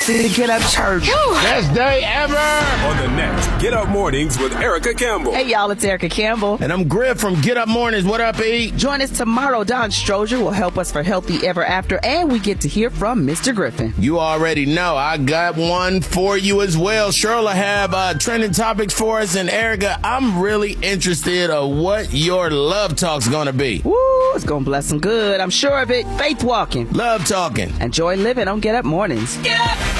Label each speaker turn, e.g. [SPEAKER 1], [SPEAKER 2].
[SPEAKER 1] to get up church.
[SPEAKER 2] Best day ever.
[SPEAKER 3] On the next Get Up Mornings with Erica Campbell.
[SPEAKER 1] Hey, y'all, it's Erica Campbell.
[SPEAKER 2] And I'm Griff from Get Up Mornings. What up, E?
[SPEAKER 1] Join us tomorrow. Don Stroger will help us for Healthy Ever After, and we get to hear from Mr. Griffin.
[SPEAKER 2] You already know. I got one for you as well. Cheryl will have trending topics for us. And Erica, I'm really interested in what your love talk's going to be.
[SPEAKER 1] Woo, it's going to bless them good. I'm sure of it. Faith walking.
[SPEAKER 2] Love talking.
[SPEAKER 1] And joy living on Get Up Mornings.
[SPEAKER 4] Get up.